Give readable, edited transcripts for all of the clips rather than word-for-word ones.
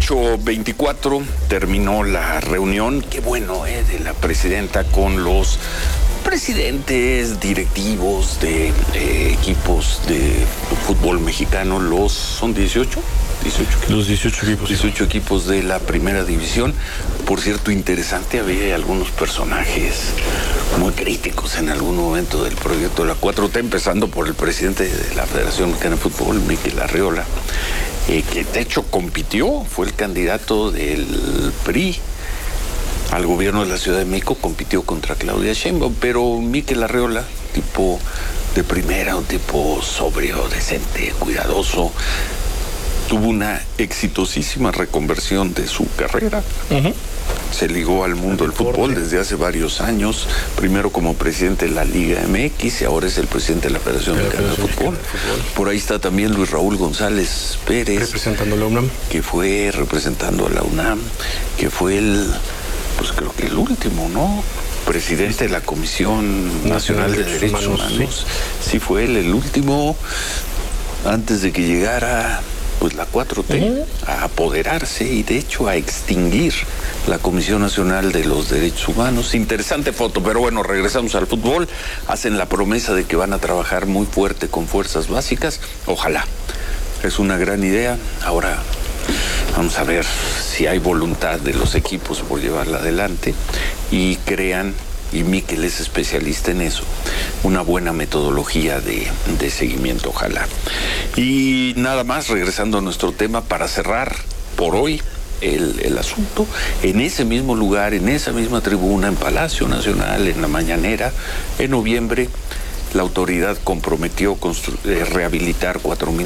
8:24 terminó la reunión, qué bueno, de la presidenta con los presidentes, directivos de equipos de fútbol mexicano. ¿Son 18? Los 18 equipos. 18 equipos de la primera división. Por cierto, interesante, había algunos personajes muy críticos en algún momento del proyecto de la 4T, empezando por el presidente de la Federación Mexicana de Fútbol, Miquel Arriola, que de hecho compitió, fue el candidato del PRI al gobierno de la Ciudad de México, compitió contra Claudia Sheinbaum, pero Miquel Arriola, tipo de primera, un tipo sobrio, decente, cuidadoso, tuvo una exitosísima reconversión de su carrera. Se ligó al mundo del fútbol desde hace varios años, primero como presidente de la Liga MX y ahora es el presidente de la Federación Mexicana de Fútbol. Por ahí está también Luis Raúl González Pérez, representando a la UNAM, que fue representando a la UNAM, que fue pues creo que el último, ¿no? Presidente de la Comisión Nacional de Derechos Humanos. Sí, fue él el último antes de que llegara pues la 4T a apoderarse y de hecho a extinguir la Comisión Nacional de los Derechos Humanos. Interesante foto, pero bueno, regresamos al fútbol. Hacen la promesa de que van a trabajar muy fuerte con fuerzas básicas. Ojalá. Es una gran idea. Ahora vamos a ver si hay voluntad de los equipos por llevarla adelante y crean, y Miquel es especialista en eso, una buena metodología de seguimiento, ojalá. Y nada más, regresando a nuestro tema, para cerrar por hoy el asunto, en ese mismo lugar, en esa misma tribuna, en Palacio Nacional, en la mañanera, en noviembre, la autoridad comprometió rehabilitar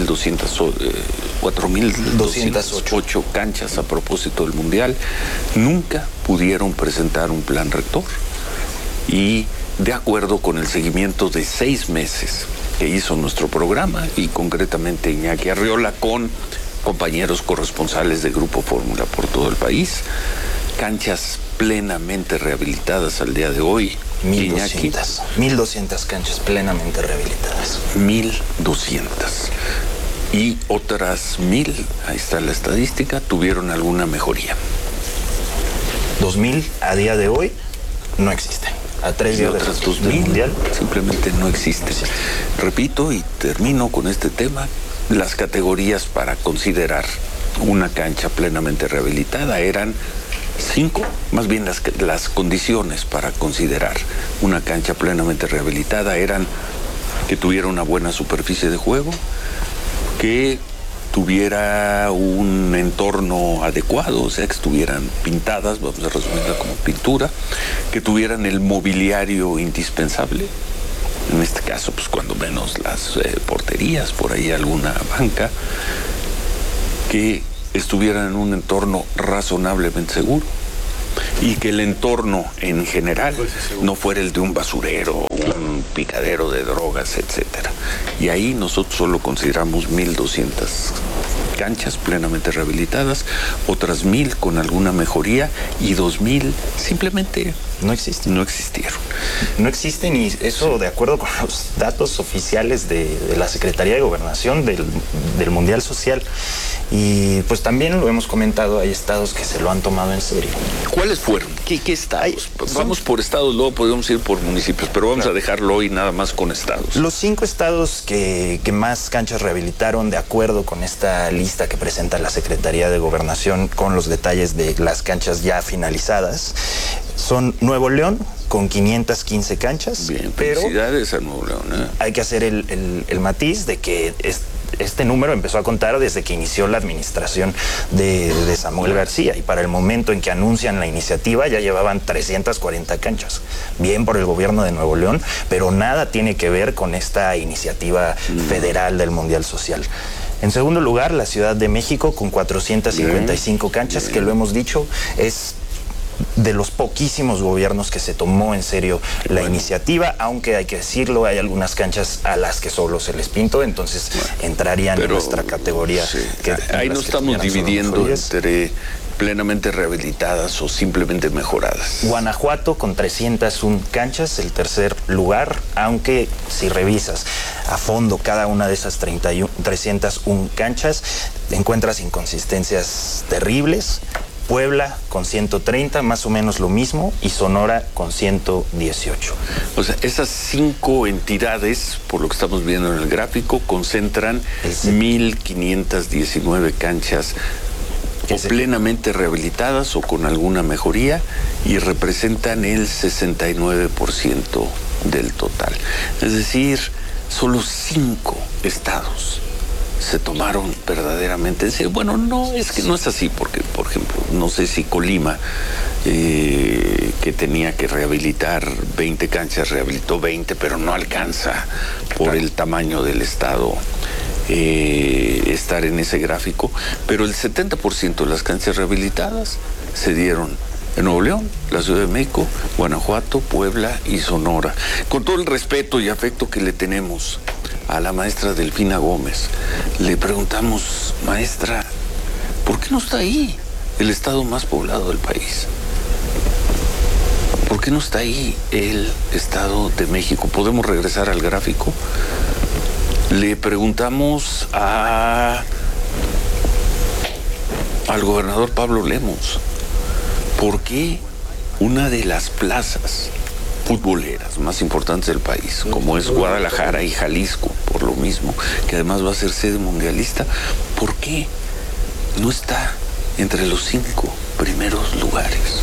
4,208 canchas a propósito del Mundial. Nunca pudieron presentar un plan rector. Y de acuerdo con el seguimiento de 6 meses que hizo nuestro programa y concretamente Iñaki Arriola con compañeros corresponsales de Grupo Fórmula por todo el país, canchas plenamente rehabilitadas al día de hoy. 1,200 canchas plenamente rehabilitadas. 1,200. Y otras 1,000, ahí está la estadística, tuvieron alguna mejoría. 2,000 a día de hoy no existen. A 3 días otras 2,000 mundial simplemente no existen. Sí. Repito y termino con este tema, las categorías para considerar una cancha plenamente rehabilitada eran 5, más bien las condiciones para considerar una cancha plenamente rehabilitada eran que tuviera una buena superficie de juego, que tuviera un entorno adecuado, o sea, que estuvieran pintadas, vamos a resumirla como pintura, que tuvieran el mobiliario indispensable, en este caso, pues cuando menos las porterías, por ahí alguna banca, que estuvieran en un entorno razonablemente seguro y que el entorno en general no fuera el de un basurero, un picadero de drogas, etcétera. Y ahí nosotros solo consideramos 1,200 canchas plenamente rehabilitadas, otras 1,000 con alguna mejoría y 2,000 simplemente no existen. No existieron. No existen, y eso de acuerdo con los datos oficiales de la Secretaría de Gobernación del Mundial Social. Y pues también lo hemos comentado, hay estados que se lo han tomado en serio. ¿Cuáles fueron? ¿Qué estados? Vamos por estados, luego podemos ir por municipios, pero vamos a dejarlo hoy nada más con estados. Los 5 estados que más canchas rehabilitaron, de acuerdo con esta lista que presenta la Secretaría de Gobernación con los detalles de las canchas ya finalizadas, son Nuevo León, con 515 canchas. Bien, felicidades a Nuevo León. Hay que hacer el matiz de que este número empezó a contar desde que inició la administración de Samuel García, y para el momento en que anuncian la iniciativa ya llevaban 340 canchas. Bien por el gobierno de Nuevo León, pero nada tiene que ver con esta iniciativa federal del Mundial Social. En segundo lugar, la Ciudad de México con 455 canchas, que lo hemos dicho, es de los poquísimos gobiernos que se tomó en serio la iniciativa, aunque hay que decirlo, hay algunas canchas a las que solo se les pintó, entonces entrarían en nuestra categoría. Sí. Ahí no estamos dividiendo entre plenamente rehabilitadas o simplemente mejoradas. Guanajuato con 301 canchas, el tercer lugar, aunque si revisas a fondo cada una de esas 301 canchas, encuentras inconsistencias terribles. Puebla con 130, más o menos lo mismo, y Sonora con 118. O sea, esas 5 entidades, por lo que estamos viendo en el gráfico, concentran 1,519 canchas o plenamente rehabilitadas o con alguna mejoría y representan el 69% del total. Es decir, solo 5 estados se tomaron verdaderamente en serio. Bueno, no, es que no es así, porque, por ejemplo, no sé si Colima, que tenía que rehabilitar 20 canchas, rehabilitó 20, pero no alcanza por el tamaño del estado estar en ese gráfico. Pero el 70% de las canchas rehabilitadas se dieron en Nuevo León, la Ciudad de México, Guanajuato, Puebla y Sonora. Con todo el respeto y afecto que le tenemos a la maestra Delfina Gómez, le preguntamos: maestra, ¿por qué no está ahí el estado más poblado del país? ¿Por qué no está ahí el Estado de México? ¿Podemos regresar al gráfico? Le preguntamos al gobernador Pablo Lemos, ¿por qué una de las plazas futboleras más importantes del país, como es Guadalajara y Jalisco, por lo mismo, que además va a ser sede mundialista, ¿por qué no está entre los 5 primeros lugares?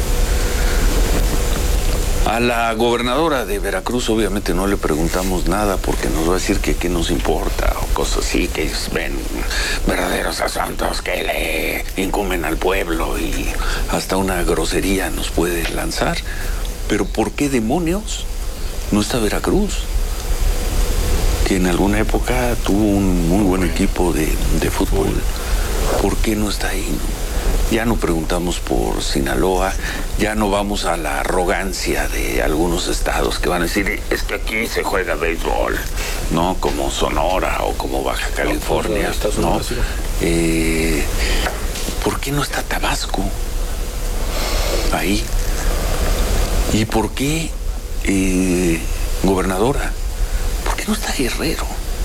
A la gobernadora de Veracruz obviamente no le preguntamos nada, porque nos va a decir que qué nos importa o cosas así, que ellos ven verdaderos asuntos que le incumben al pueblo, y hasta una grosería nos puede lanzar. Pero ¿por qué demonios no está Veracruz? Que en alguna época tuvo un muy buen equipo de fútbol. ¿Por qué no está ahí? Ya no preguntamos por Sinaloa, ya no vamos a la arrogancia de algunos estados que van a decir: es que aquí se juega béisbol, ¿no? Como Sonora o como Baja California, ¿no? ¿Por qué no está Tabasco ahí? ¿Y por qué, gobernadora, por qué no está Guerrero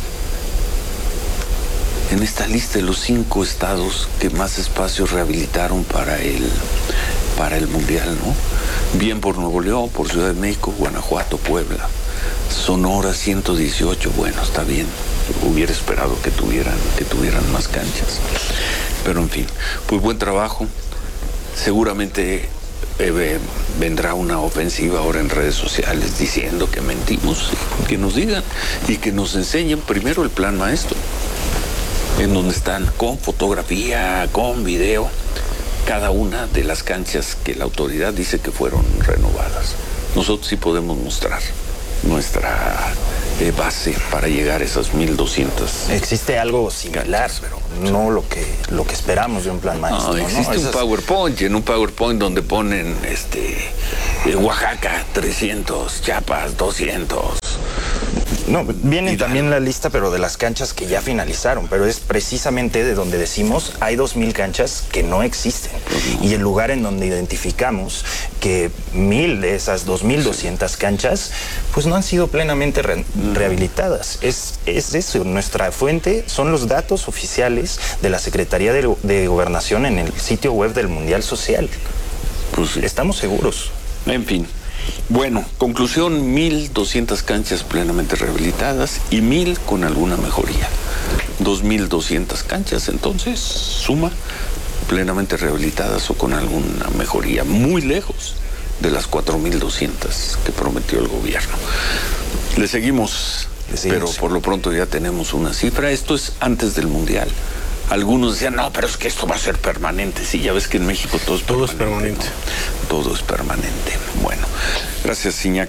en esta lista de los 5 estados que más espacios rehabilitaron para el Mundial, ¿no? Bien por Nuevo León, por Ciudad de México, Guanajuato, Puebla. Sonora 118, bueno, está bien. Hubiera esperado que tuvieran más canchas. Pero en fin, pues buen trabajo. Seguramente vendrá una ofensiva ahora en redes sociales diciendo que mentimos, que nos digan y que nos enseñen primero el plan maestro, en donde están con fotografía, con video, cada una de las canchas que la autoridad dice que fueron renovadas. Nosotros sí podemos mostrar nuestra base para llegar a esas 1,200. Existe algo similar, pero no lo que esperamos de un plan maestro. No, existe un PowerPoint, en un PowerPoint donde ponen Oaxaca 300, Chiapas 200. No, viene también la lista, pero de las canchas que ya finalizaron, pero es precisamente de donde decimos hay 2,000 canchas que no existen. Y el lugar en donde identificamos que 1,000 de esas 2,200 canchas pues no han sido plenamente rehabilitadas. Es eso, nuestra fuente son los datos oficiales de la Secretaría de Gobernación en el sitio web del Mundial Social. Pues sí. Estamos seguros. En fin. Bueno, conclusión: 1,200 canchas plenamente rehabilitadas y 1,000 con alguna mejoría. 2,200 canchas, entonces, suma, plenamente rehabilitadas o con alguna mejoría, muy lejos de las 4,200 que prometió el gobierno. Le seguimos, pero por lo pronto ya tenemos una cifra. Esto es antes del Mundial. Algunos decían: no, pero es que esto va a ser permanente. Sí, ya ves que en México todo es permanente. Todo es permanente. ¿no? Todo es permanente. Bueno, gracias, Iñaki.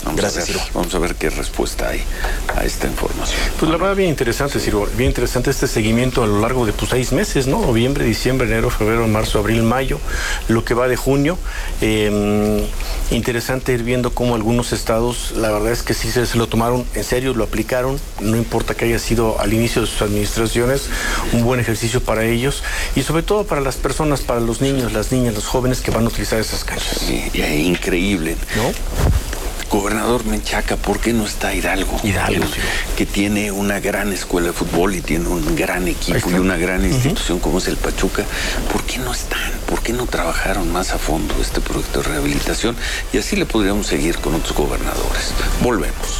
Gracias, Ciro. Vamos a ver qué respuesta hay a esta información. Pues la verdad bien interesante, Ciro, bien interesante este seguimiento a lo largo de 6 meses, ¿no? Noviembre, diciembre, enero, febrero, marzo, abril, mayo, lo que va de junio. Interesante ir viendo cómo algunos estados, la verdad es que sí se lo tomaron en serio, lo aplicaron, no importa que haya sido al inicio de sus administraciones, un buen ejercicio para ellos y sobre todo para las personas, para los niños, las niñas, los jóvenes que van a utilizar esas canchas. Sí, increíble, ¿no? Gobernador Menchaca, ¿por qué no está Hidalgo? Hidalgo, que tiene una gran escuela de fútbol y tiene un gran equipo y una gran institución como es el Pachuca. ¿Por qué no están? ¿Por qué no trabajaron más a fondo este proyecto de rehabilitación? Y así le podríamos seguir con otros gobernadores. Volvemos.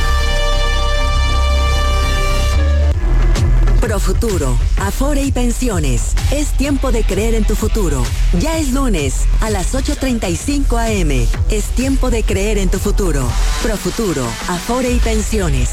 Profuturo, Afore y Pensiones. Es tiempo de creer en tu futuro. Ya es lunes, a las 8:35 a.m. Es tiempo de creer en tu futuro. Profuturo, Afore y Pensiones.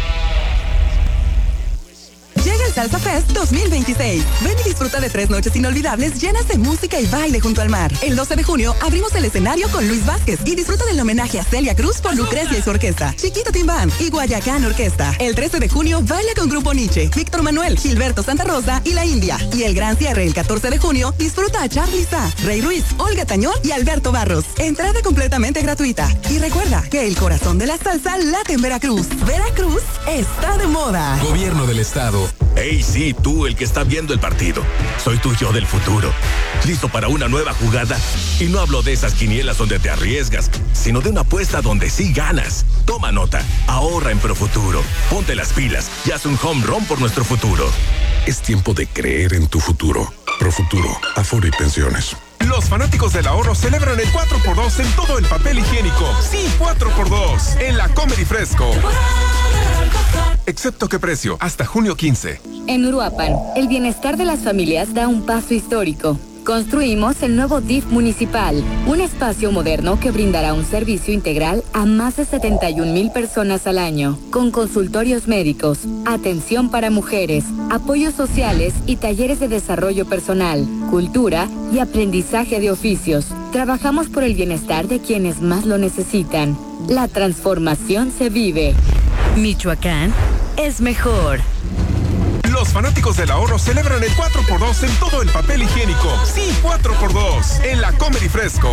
Llega el Salsa Fest 2026. Ven y disfruta de 3 noches inolvidables llenas de música y baile junto al mar. El 12 de junio abrimos el escenario con Luis Vázquez y disfruta del homenaje a Celia Cruz por Lucrecia y su orquesta, Chiquito Timbán y Guayacán Orquesta. El 13 de junio baila con Grupo Nietzsche, Víctor Manuel, Gilberto Santa Rosa y La India. Y el gran cierre el 14 de junio disfruta a Charly Sá, Rey Ruiz, Olga Tañón y Alberto Barros. Entrada completamente gratuita. Y recuerda que el corazón de la salsa late en Veracruz. Veracruz está de moda. Gobierno del Estado. Hey, sí, tú, el que está viendo el partido. Soy tu yo del futuro. ¿Listo para una nueva jugada? Y no hablo de esas quinielas donde te arriesgas, sino de una apuesta donde sí ganas. Toma nota. Ahorra en Profuturo. Ponte las pilas y haz un home run por nuestro futuro. Es tiempo de creer en tu futuro. Profuturo, Afore y Pensiones. Los fanáticos del ahorro celebran el 4x2 en todo el papel higiénico. Sí, 4x2 en la Comer y Fresco. Excepto qué precio, hasta junio 15. En Uruapan, el bienestar de las familias da un paso histórico. Construimos el nuevo DIF municipal, un espacio moderno que brindará un servicio integral a más de 71,000 personas al año, con consultorios médicos, atención para mujeres, apoyos sociales y talleres de desarrollo personal, cultura y aprendizaje de oficios. Trabajamos por el bienestar de quienes más lo necesitan. La transformación se vive. Michoacán es mejor. Los fanáticos del ahorro celebran el 4x2 en todo el papel higiénico. Sí, 4x2 en la Comer y Fresco.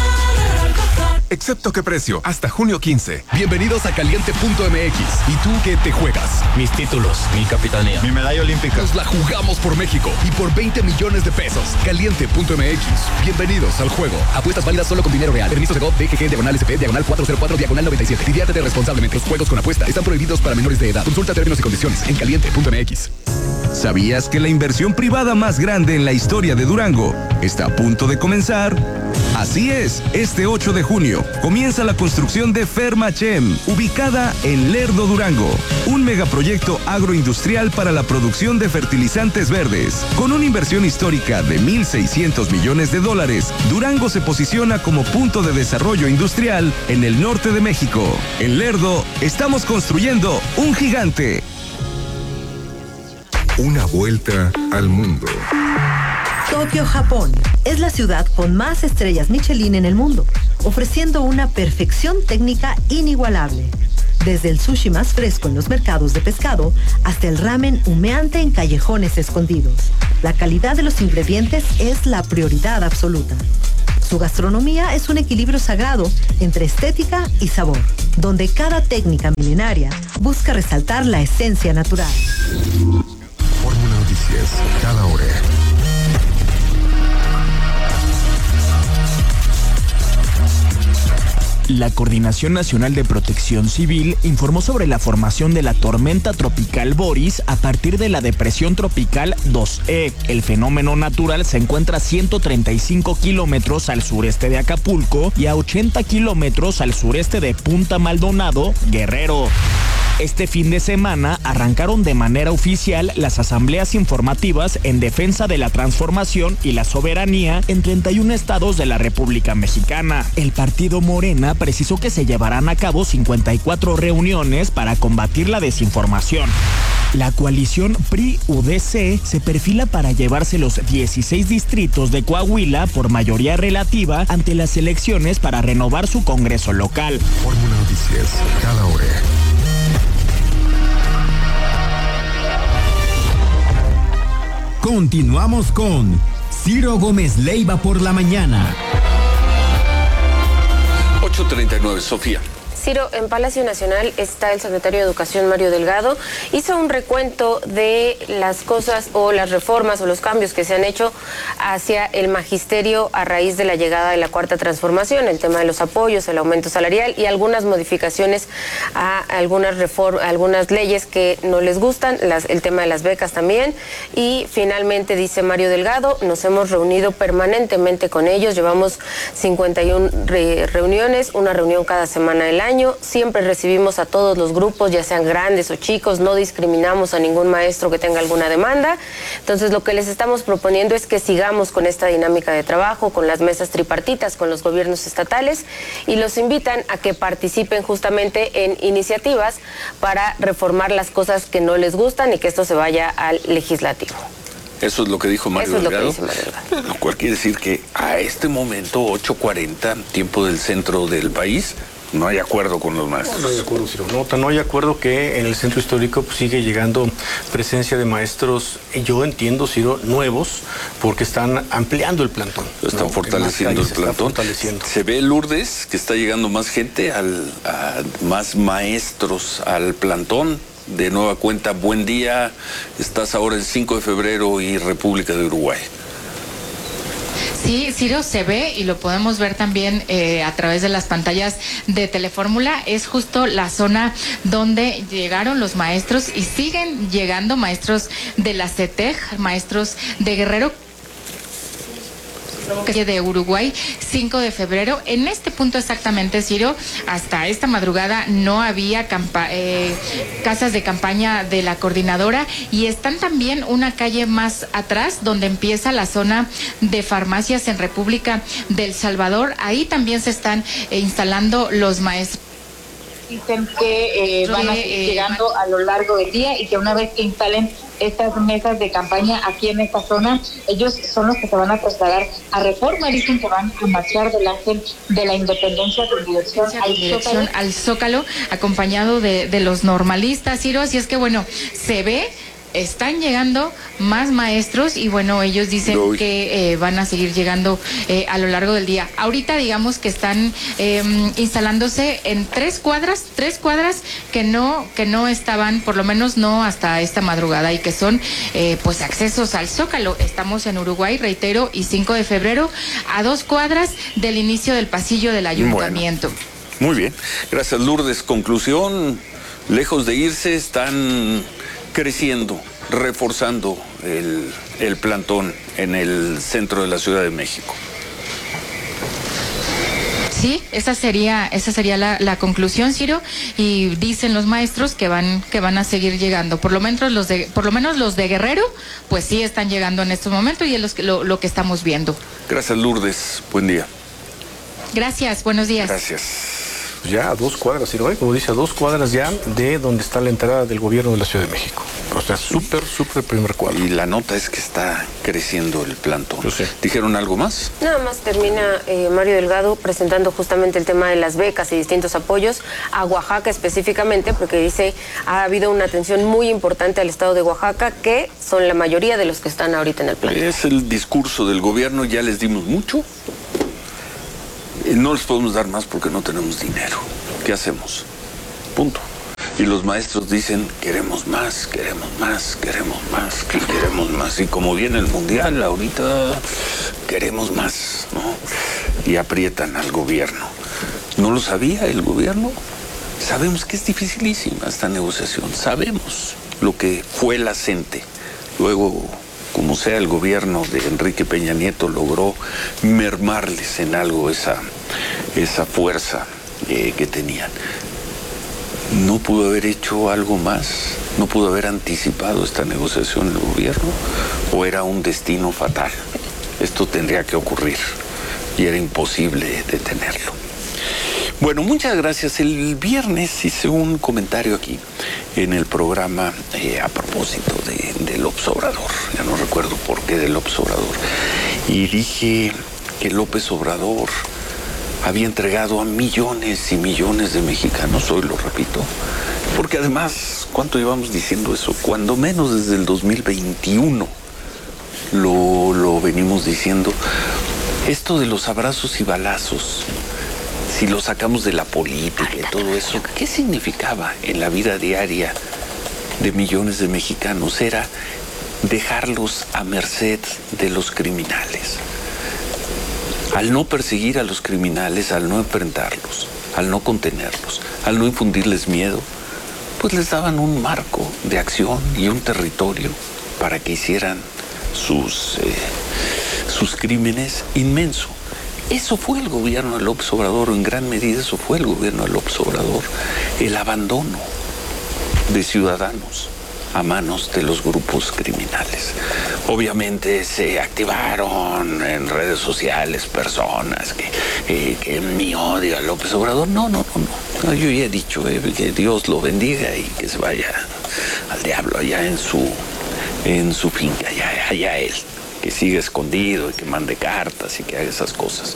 Excepto qué precio, hasta junio 15. Bienvenidos a Caliente.mx. ¿Y tú qué te juegas? Mis títulos, mi capitanía, mi medalla olímpica. Nos la jugamos por México y por 20 millones de pesos. Caliente.mx. Bienvenidos al juego. Apuestas válidas solo con dinero real. Permiso de GOV, DGG, /SP, /404, /97. Diviértete responsablemente. Los juegos con apuesta están prohibidos para menores de edad. Consulta términos y condiciones en Caliente.mx. ¿Sabías que la inversión privada más grande en la historia de Durango está a punto de comenzar? Así es, este 8 de junio comienza la construcción de Fermachem, ubicada en Lerdo, Durango, un megaproyecto agroindustrial para la producción de fertilizantes verdes. Con una inversión histórica de $1,600 millones, Durango se posiciona como punto de desarrollo industrial en el norte de México. En Lerdo estamos construyendo un gigante. Una vuelta al mundo. Tokio, Japón, es la ciudad con más estrellas Michelin en el mundo, ofreciendo una perfección técnica inigualable. Desde el sushi más fresco en los mercados de pescado hasta el ramen humeante en callejones escondidos. La calidad de los ingredientes es la prioridad absoluta. Su gastronomía es un equilibrio sagrado entre estética y sabor, donde cada técnica milenaria busca resaltar la esencia natural. Fórmula Noticias, cada hora. La Coordinación Nacional de Protección Civil informó sobre la formación de la tormenta tropical Boris a partir de la depresión tropical 2E. El fenómeno natural se encuentra a 135 kilómetros al sureste de Acapulco y a 80 kilómetros al sureste de Punta Maldonado, Guerrero. Este fin de semana arrancaron de manera oficial las asambleas informativas en defensa de la transformación y la soberanía en 31 estados de la República Mexicana. El partido Morena precisó que se llevarán a cabo 54 reuniones para combatir la desinformación. La coalición PRI-UDC se perfila para llevarse los 16 distritos de Coahuila por mayoría relativa ante las elecciones para renovar su Congreso local. Fórmula Noticias, cada hora. Continuamos con Ciro Gómez Leiva por la mañana. 8:39, Sofía. Ciro, en Palacio Nacional está el secretario de Educación, Mario Delgado. Hizo un recuento de las cosas o las reformas o los cambios que se han hecho hacia el magisterio a raíz de la llegada de la Cuarta Transformación, el tema de los apoyos, el aumento salarial y algunas modificaciones a algunas leyes que no les gustan, el tema de las becas también. Y finalmente, dice Mario Delgado, nos hemos reunido permanentemente con ellos, llevamos 51 reuniones, una reunión cada semana del año. Siempre recibimos a todos los grupos, ya sean grandes o chicos, no discriminamos a ningún maestro que tenga alguna demanda. Entonces, lo que les estamos proponiendo es que sigamos con esta dinámica de trabajo, con las mesas tripartitas, con los gobiernos estatales, y los invitan a que participen justamente en iniciativas para reformar las cosas que no les gustan y que esto se vaya al legislativo. Eso es lo que dijo Mario Delgado. Eso es lo que dice Mario Delgado. Lo cual quiere decir que a este momento, 8:40, tiempo del centro del país, no hay acuerdo con los maestros. No hay acuerdo, Ciro. No hay acuerdo que en el centro histórico pues, sigue llegando presencia de maestros, yo entiendo, Ciro, nuevos, porque están ampliando el plantón. Están fortaleciendo el plantón. Se ve, Lourdes, que está llegando más gente, más maestros al plantón. De nueva cuenta, buen día. Estás ahora en 5 de febrero y República de Uruguay. Sí, Ciro, se ve y lo podemos ver también a través de las pantallas de Telefórmula. Es justo la zona donde llegaron los maestros y siguen llegando maestros de la CETEG, maestros de Guerrero, de Uruguay, 5 de febrero. En este punto exactamente, Ciro, hasta esta madrugada no había casas de campaña de la coordinadora, y están también una calle más atrás donde empieza la zona de farmacias en República del Salvador. Ahí también se están instalando los maestros. Dicen que van a ir llegando a lo largo del día y que una vez que instalen estas mesas de campaña aquí en esta zona, ellos son los que se van a trasladar a Reforma. Dicen que van a marchar del Ángel de la Independencia con dirección al Zócalo, acompañado de los normalistas, Ciro. Así es que bueno, se ve, están llegando más maestros y bueno, ellos dicen que van a seguir llegando a lo largo del día. Ahorita digamos que están instalándose en tres cuadras que no estaban, por lo menos no hasta esta madrugada, y que son pues accesos al Zócalo. Estamos en Uruguay, reitero, y 5 de febrero, a 2 cuadras del inicio del pasillo del ayuntamiento. Bueno, muy bien, gracias, Lourdes. Conclusión, lejos de irse, están creciendo, reforzando el plantón en el centro de la Ciudad de México. Sí, esa sería la conclusión, Ciro, y dicen los maestros que van a seguir llegando. Por lo menos los de Guerrero, pues sí están llegando en estos momentos, y es lo que estamos viendo. Gracias, Lourdes. Buen día. Gracias, buenos días. Gracias. Ya a 2 cuadras, Ciro, como dice, a 2 cuadras ya de donde está la entrada del gobierno de la Ciudad de México. O sea, súper primer cuadro. Y la nota es que está creciendo el plantón. Yo sé. ¿Dijeron algo más? Nada más termina Mario Delgado presentando justamente el tema de las becas y distintos apoyos a Oaxaca específicamente, porque dice ha habido una atención muy importante al estado de Oaxaca, que son la mayoría de los que están ahorita en el plantón. Es el discurso del gobierno, ya les dimos mucho. No les podemos dar más porque no tenemos dinero. ¿Qué hacemos? Punto. Y los maestros dicen, queremos más, queremos más, queremos más, queremos más. Y como viene el mundial, ahorita queremos más, ¿no? Y aprietan al gobierno. ¿No lo sabía el gobierno? Sabemos que es dificilísima esta negociación. Sabemos lo que fue la CENTE. Luego, como sea, el gobierno de Enrique Peña Nieto logró mermarles en algo esa fuerza que tenían. ¿No pudo haber hecho algo más? ¿No pudo haber anticipado esta negociación el gobierno? ¿O era un destino fatal? Esto tendría que ocurrir y era imposible detenerlo. Bueno, muchas gracias. El viernes hice un comentario aquí en el programa a propósito de López Obrador. Ya no recuerdo por qué de López Obrador. Y dije que López Obrador había entregado a millones y millones de mexicanos, hoy lo repito, porque además, ¿cuánto llevamos diciendo eso? Cuando menos desde el 2021 lo venimos diciendo. Esto de los abrazos y balazos, si lo sacamos de la política y todo eso, ¿qué significaba en la vida diaria de millones de mexicanos? Era dejarlos a merced de los criminales. Al no perseguir a los criminales, al no enfrentarlos, al no contenerlos, al no infundirles miedo, pues les daban un marco de acción y un territorio para que hicieran sus crímenes inmenso. Eso fue el gobierno de López Obrador, o en gran medida eso fue el gobierno de López Obrador, el abandono de ciudadanos a manos de los grupos criminales. Obviamente se activaron en redes sociales personas que mi odio a López Obrador. No, yo ya he dicho que Dios lo bendiga y que se vaya al diablo allá en su finca, allá él, que siga escondido y que mande cartas y que haga esas cosas.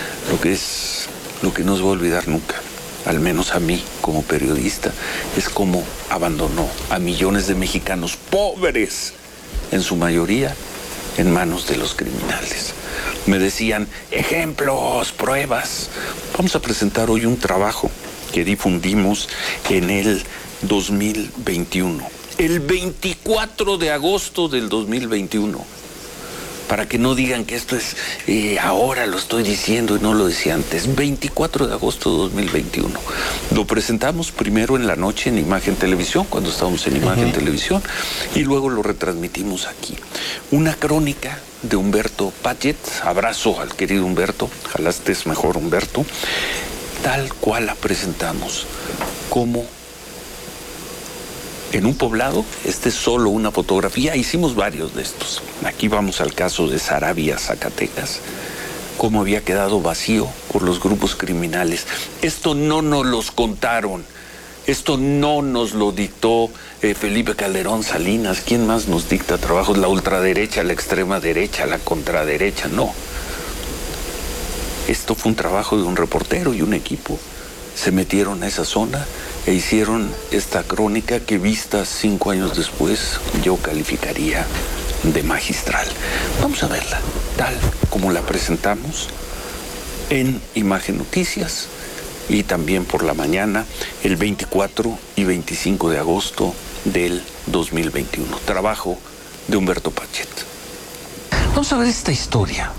Lo que no se va a olvidar nunca, al menos a mí como periodista, es cómo abandonó a millones de mexicanos pobres, en su mayoría en manos de los criminales. Me decían, ejemplos, pruebas. Vamos a presentar hoy un trabajo que difundimos en el 2021, el 24 de agosto del 2021. Para que no digan que esto es ahora lo estoy diciendo y no lo decía antes. 24 de agosto de 2021. Lo presentamos primero en la noche en Imagen Televisión, cuando estábamos en Imagen Televisión, y luego lo retransmitimos aquí. Una crónica de Humberto Padgett. Abrazo al querido Humberto. Ojalá estés mejor, Humberto. Tal cual la presentamos. Como en un poblado, este es solo una fotografía, hicimos varios de estos. Aquí vamos al caso de Sarabia, Zacatecas, cómo había quedado vacío por los grupos criminales. Esto no nos los contaron, esto no nos lo dictó Felipe Calderón Salinas. ¿Quién más nos dicta trabajos? La ultraderecha, la extrema derecha, la contraderecha, no. Esto fue un trabajo de un reportero y un equipo. Se metieron a esa zona e hicieron esta crónica que, vista 5 años después, yo calificaría de magistral. Vamos a verla tal como la presentamos en Imagen Noticias y también por la mañana, el 24 y 25 de agosto del 2021. Trabajo de Humberto Padgett. Vamos a ver esta historia.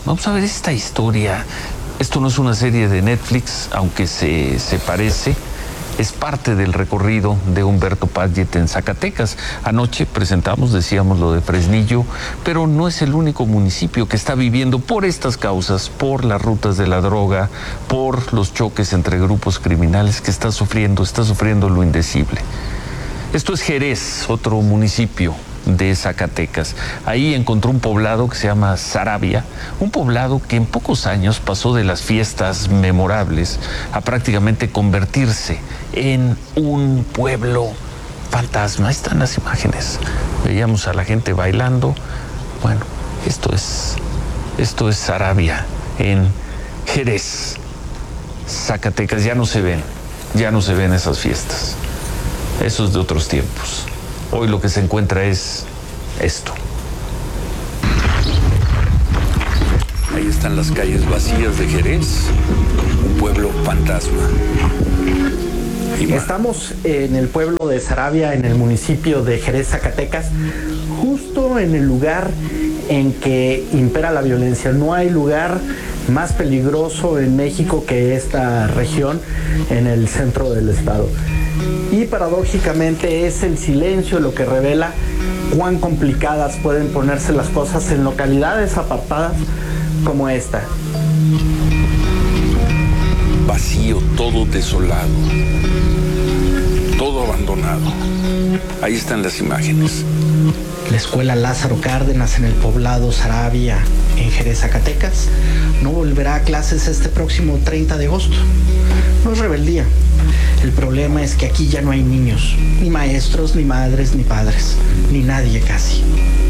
Esto no es una serie de Netflix, aunque se parece. Es parte del recorrido de Humberto Padgett en Zacatecas. Anoche presentamos, decíamos, lo de Fresnillo, pero no es el único municipio que está viviendo por estas causas, por las rutas de la droga, por los choques entre grupos criminales, que está sufriendo lo indecible. Esto es Jerez, otro municipio de Zacatecas. Ahí encontró un poblado que se llama Sarabia, un poblado que en pocos años pasó de las fiestas memorables a prácticamente convertirse en un pueblo fantasma. Ahí están las imágenes. Veíamos a la gente bailando. Bueno, esto es Sarabia en Jerez, Zacatecas. Ya no se ven esas fiestas. Eso es de otros tiempos. Hoy lo que se encuentra es esto. Ahí están las calles vacías de Jerez, un pueblo fantasma. Estamos en el pueblo de Sarabia, en el municipio de Jerez, Zacatecas, justo en el lugar en que impera la violencia. No hay lugar más peligroso en México que esta región, en el centro del estado. Y paradójicamente es el silencio lo que revela cuán complicadas pueden ponerse las cosas en localidades apartadas como esta. Vacío, todo desolado, todo abandonado. Ahí están las imágenes. La escuela Lázaro Cárdenas en el poblado Saravia, en Jerez, Zacatecas, no volverá a clases este próximo 30 de agosto. No es rebeldía. El problema es que aquí ya no hay niños, ni maestros, ni madres, ni padres, ni nadie casi.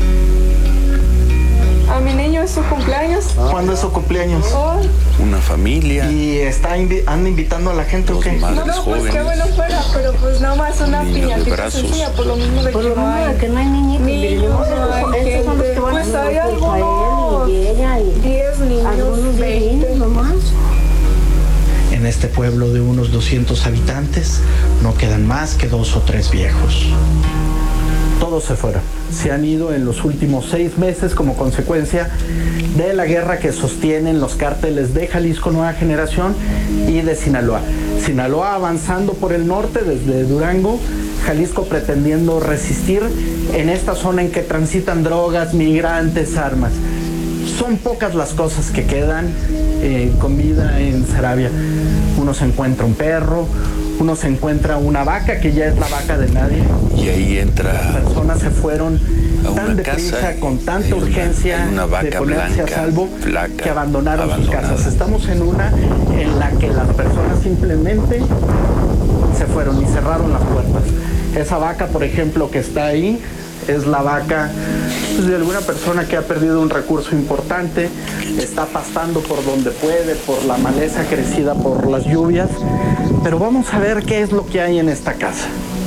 A mi niño es su cumpleaños. ¿Cuándo es su cumpleaños? Hoy. Una familia. ¿Y anda invitando a la gente o qué? No, pues qué bueno fuera, pero pues nada más una piñatita sencilla, por lo mismo de que no hay niñitos. Niños, no hay gente. Pues hay algunos 10 niños, 20 nomás. En este pueblo de unos 200 habitantes no quedan más que 2 o 3 viejos. Todos se fueron. Se han ido en los últimos 6 meses como consecuencia de la guerra que sostienen los cárteles de Jalisco Nueva Generación y de Sinaloa. Sinaloa avanzando por el norte desde Durango, Jalisco pretendiendo resistir en esta zona en que transitan drogas, migrantes, armas. Son pocas las cosas que quedan con vida en Saravia. Uno se encuentra un perro, uno se encuentra una vaca que ya es la vaca de nadie. Y ahí entra. Las personas se fueron tan deprisa, casa, con tanta urgencia de ponerse blanca, a salvo, flaca, que abandonaron sus casas. Estamos en una en la que las personas simplemente se fueron y cerraron las puertas. Esa vaca, por ejemplo, que está ahí, es la vaca pues, de alguna persona que ha perdido un recurso importante, está pastando por donde puede, por la maleza crecida por las lluvias. Pero vamos a ver qué es lo que hay en esta casa.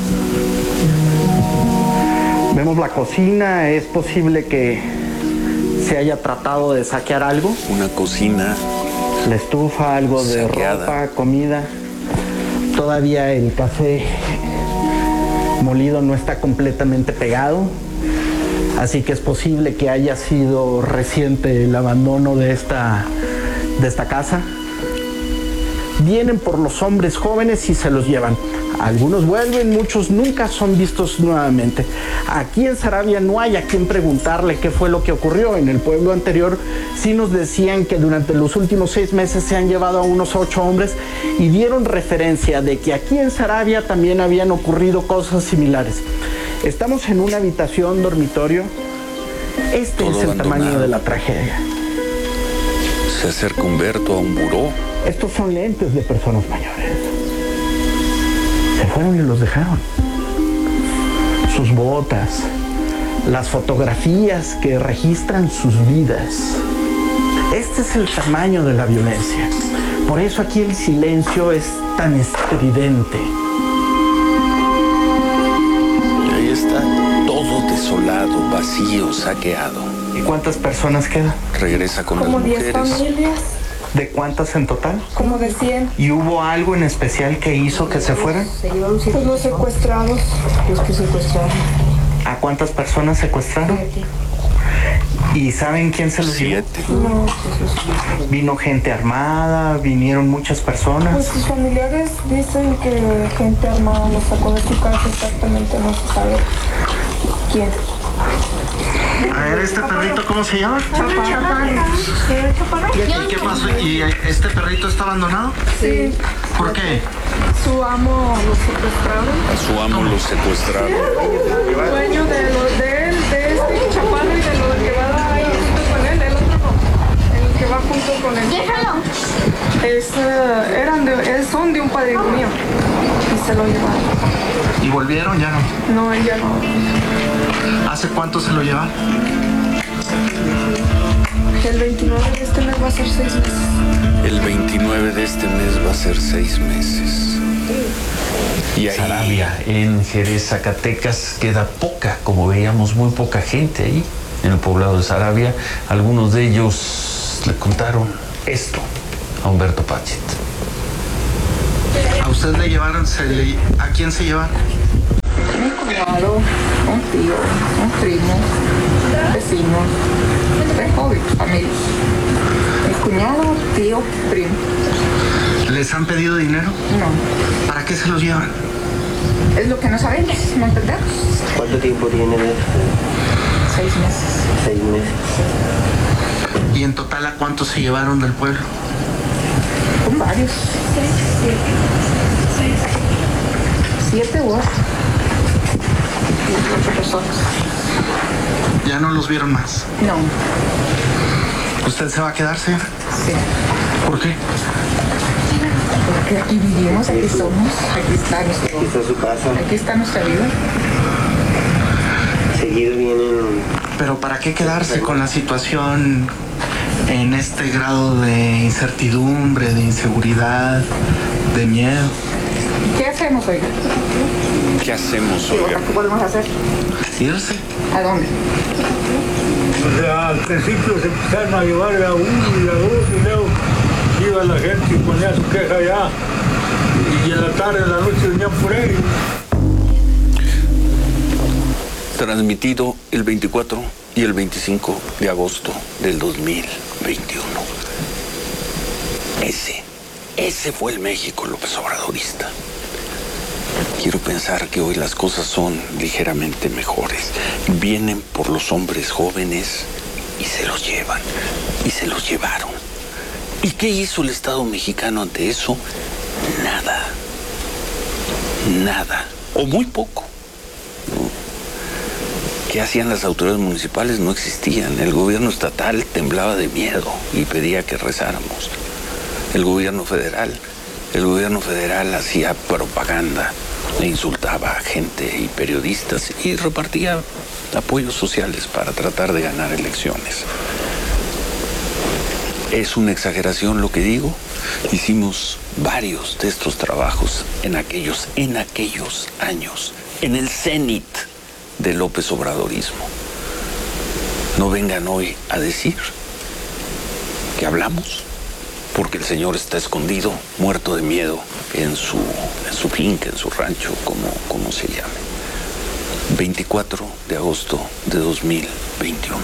Vemos la cocina, es posible que se haya tratado de saquear algo. Una cocina. La estufa, algo de ropa, comida. Todavía el café molido no está completamente pegado, así que es posible que haya sido reciente el abandono de esta casa. Vienen por los hombres jóvenes y se los llevan. Algunos vuelven, muchos nunca son vistos nuevamente. Aquí en Saravia no hay a quien preguntarle qué fue lo que ocurrió. En el pueblo anterior sí nos decían que durante los últimos 6 meses se han llevado a unos 8 hombres y dieron referencia de que aquí en Saravia también habían ocurrido cosas similares. Estamos en una habitación dormitorio. Este todo es el abandonado. Tamaño de la tragedia. Se acerca Humberto a un buró. Estos son lentes de personas mayores. Se fueron y los dejaron. Sus botas, las fotografías que registran sus vidas. Este es el tamaño de la violencia. Por eso aquí el silencio es tan estridente. Y ahí está todo desolado, vacío, saqueado. ¿Y cuántas personas quedan? Regresa con como las mujeres. 10 familias. ¿De cuántas en total? Como de 100. ¿Y hubo algo en especial que hizo que se fueran? Pues los secuestrados. Los que secuestraron. ¿A cuántas personas secuestraron? 7. ¿Y saben quién se los llevó? 7. No. ¿Vino gente armada? ¿Vinieron muchas personas? Pues sus familiares dicen que gente armada los sacó de su casa, exactamente no se sabe quién. A ver, ¿este perrito cómo se llama? Chaparro. ¿Y qué pasó? ¿Y este perrito está abandonado? Sí. ¿Por qué? Su amo lo secuestraron. A su amo lo secuestraron. El dueño de él, de este chaparro y de lo que va ahí junto con él, el otro no. El que va junto con él. Déjalo. Son de un padrino mío. Y se lo llevaron. ¿Y volvieron? Ya no. No, él ya no. ¿Hace cuánto se lo llevaron? El 29 de este mes va a ser 6 meses. El 29 de este mes va a ser 6 meses. Y ahí... Saravia, en Jerez, Zacatecas, queda poca, como veíamos, muy poca gente ahí, en el poblado de Saravia. Algunos de ellos le contaron esto a Humberto Pachit. ¿A usted le llevaron? ¿A quién se llevaron? Mi cuñado, un tío, un primo, vecinos, de joven, familia. Mi cuñado, tío, primo. ¿Les han pedido dinero? No. ¿Para qué se los llevan? Es lo que no sabemos, no entendemos. ¿Cuánto tiempo tienen? 6 meses. 6 meses. ¿Y en total a cuántos se llevaron del pueblo? Con varios. 7 u 8. 18 personas. ¿Ya no los vieron más? No. ¿Usted se va a quedarse? Sí. ¿Por qué? Porque aquí vivimos, aquí somos, aquí está su casa. Aquí está nuestra vida. Seguido vienen. Pero ¿para qué quedarse con la situación en este grado de incertidumbre, de inseguridad, de miedo? ¿Qué hacemos, oiga? ¿Qué hacemos, oiga? ¿Qué podemos hacer? ¿Irse? ¿A dónde? O sea, al principio se empezaron a llevar a uno y a dos y luego iba la gente y ponía su queja allá y en la tarde, en la noche venían por ellos. Transmitido el 24 y el 25 de agosto del 2021. Ese fue el México López Obradorista. Quiero pensar que hoy las cosas son ligeramente mejores. Vienen por los hombres jóvenes y se los llevan. Y se los llevaron. ¿Y qué hizo el Estado mexicano ante eso? Nada. Nada. O muy poco. ¿Qué hacían las autoridades municipales? No existían. El gobierno estatal temblaba de miedo y pedía que rezáramos. El gobierno federal hacía propaganda, e insultaba a gente y periodistas y repartía apoyos sociales para tratar de ganar elecciones. ¿Es una exageración lo que digo? Hicimos varios de estos trabajos en aquellos años, en el cenit del López Obradorismo. No vengan hoy a decir que hablamos, porque el señor está escondido, muerto de miedo en su finca, en su rancho, como se llame. 24 de agosto de 2021.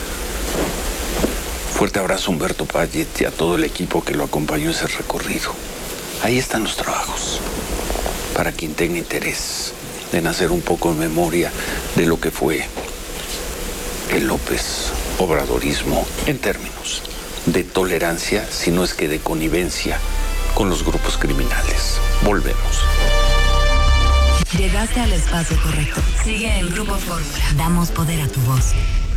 Fuerte abrazo a Humberto Payet y a todo el equipo que lo acompañó en ese recorrido. Ahí están los trabajos, para quien tenga interés en hacer un poco de memoria de lo que fue el López Obradorismo en términos de tolerancia, si no es que de connivencia con los grupos criminales. Volvemos. Llegaste al espacio correcto. Sigue el Grupo Fórmula. Damos poder a tu voz.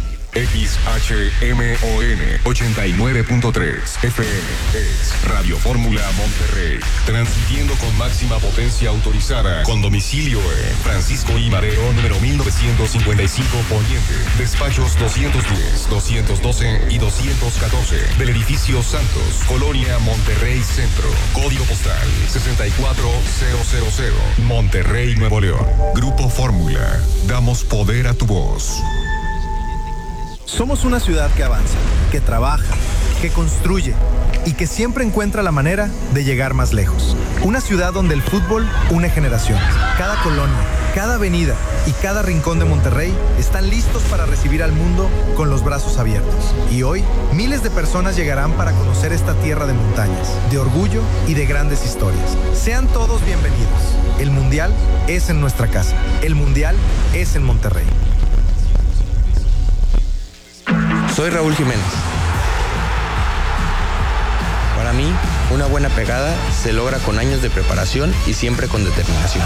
XHMON 89.3 FM es Radio Fórmula Monterrey, transmitiendo con máxima potencia autorizada, con domicilio en Francisco I. Madero, número 1955 Poniente, despachos 210, 212 y 214 del edificio Santos, Colonia Monterrey Centro, código postal 64000, Monterrey, Nuevo León. Grupo Fórmula, damos poder a tu voz. Somos una ciudad que avanza, que trabaja, que construye y que siempre encuentra la manera de llegar más lejos. Una ciudad donde el fútbol une generaciones. Cada colonia, cada avenida y cada rincón de Monterrey están listos para recibir al mundo con los brazos abiertos. Y hoy, miles de personas llegarán para conocer esta tierra de montañas, de orgullo y de grandes historias. Sean todos bienvenidos. El Mundial es en nuestra casa. El Mundial es en Monterrey. Soy Raúl Jiménez. Para mí, una buena pegada se logra con años de preparación y siempre con determinación.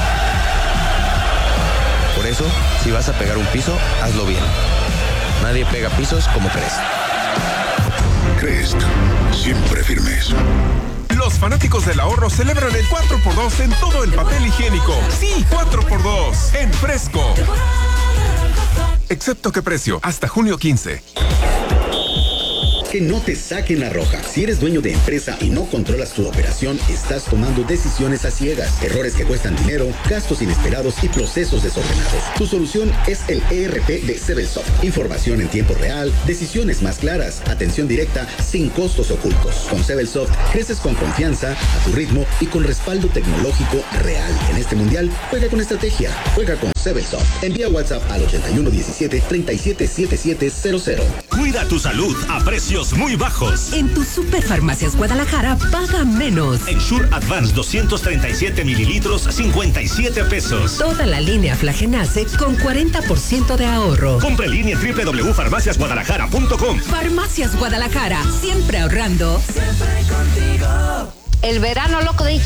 Por eso, si vas a pegar un piso, hazlo bien. Nadie pega pisos como Crest. Crest, siempre firmes. Los fanáticos del ahorro celebran el 4x2 en todo el papel higiénico. Sí, 4x2 en Fresco. Excepto que precio, hasta junio 15. Que no te saquen la roja. Si eres dueño de empresa y no controlas tu operación, estás tomando decisiones a ciegas, errores que cuestan dinero, gastos inesperados y procesos desordenados. Tu solución es el ERP de Sebelsoft. Información en tiempo real, decisiones más claras, atención directa sin costos ocultos. Con Sebelsoft creces con confianza, a tu ritmo y con respaldo tecnológico real. En este mundial, juega con estrategia. Juega con Sebelsoft. Envía WhatsApp al 8117-377700. Cuida tu salud a precios muy bajos. En tu Superfarmacias Guadalajara, paga menos. Ensure Advance 237 mililitros, 57 pesos. Toda la línea Flagenace con 40% de ahorro. Compre en línea en www.farmaciasguadalajara.com. Farmacias Guadalajara, siempre ahorrando. Siempre contigo. El verano loco de